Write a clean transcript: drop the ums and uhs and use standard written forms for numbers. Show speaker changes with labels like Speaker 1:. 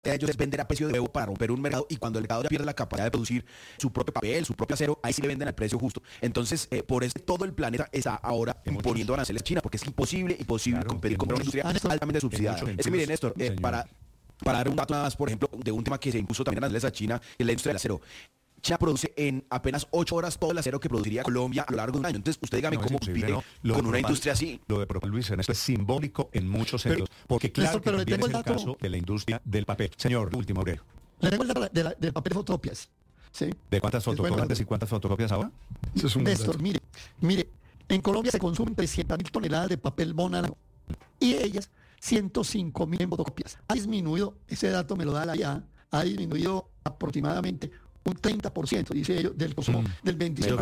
Speaker 1: de ellos es vender a precio de huevo para romper un mercado, y cuando el mercado ya pierde la capacidad de producir su propio papel, su propio acero, ahí sí le venden al precio justo. Entonces, por eso todo el planeta está ahora imponiendo aranceles a China, porque es imposible
Speaker 2: Claro,
Speaker 1: competir con una industria altamente subsidiada. Es que mire, Néstor, para dar un dato nada más, por ejemplo, de un tema que se impuso también aranceles a China, que es la industria del acero. China produce en apenas 8 horas todo el acero que produciría Colombia a lo largo de un año. Entonces, usted dígame cómo compite con una industria así.
Speaker 2: Lo de Luis, esto es simbólico en muchos sentidos, porque claro
Speaker 3: Néstor, pero
Speaker 2: que
Speaker 3: le tengo
Speaker 2: también es
Speaker 3: el
Speaker 2: el
Speaker 3: dato.
Speaker 2: caso de la industria del papel. Señor, último, Aurelio.
Speaker 3: Le tengo el dato del papel de fotocopias. ¿Sí?
Speaker 2: ¿De cuántas
Speaker 3: Es bueno,
Speaker 2: fotocopias antes y cuántas fotocopias ahora?
Speaker 4: Eso es un buen
Speaker 3: Néstor,
Speaker 4: dato.
Speaker 3: mire, en Colombia se consumen 300.000 toneladas de papel bond al año, y de ellas 105.000 en fotocopias. Ha disminuido, ese dato me lo da la IA, ha disminuido aproximadamente un 30%, dice ellos, del consumo del 25%.